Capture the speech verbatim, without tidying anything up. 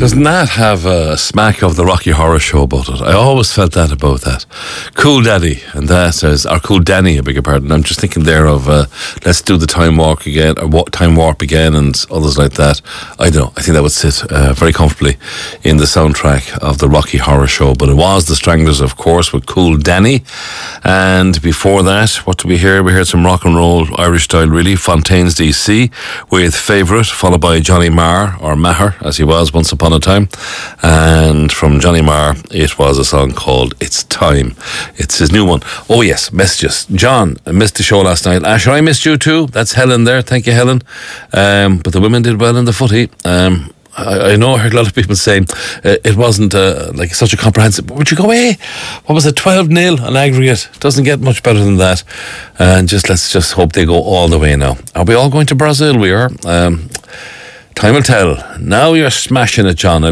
Doesn't that have a smack of the Rocky Horror Show about it? I always felt that about that. Cool Daddy, and that says, or Cool Danny, I beg your pardon. I'm just thinking there of uh, Let's Do the Time Walk again, or what Time Warp again, and others like that. I don't know. I think that would sit uh, very comfortably in the soundtrack of the Rocky Horror Show. But it was the Stranglers, of course, with Cool Danny. And before that, what did we hear? We heard some rock and roll, Irish style, really. Fontaines D C with Favourite, followed by Johnny Marr, or Maher, as he was once upon a time. And from Johnny Marr, it was a song called It's Time. It's his new one. Oh yes, messages. John, I missed the show last night. Asher, I missed you too. That's Helen there. Thank you, Helen. Um, but the women did well in the footy. Um, I, I know I heard a lot of people saying uh, it wasn't uh, like such a comprehensive. Would you go, hey, what was it, twelve nil on aggregate? Doesn't get much better than that. And just let's just hope they go all the way now. Are we all going to Brazil? We are. Um, time will tell. Now you're smashing it, John.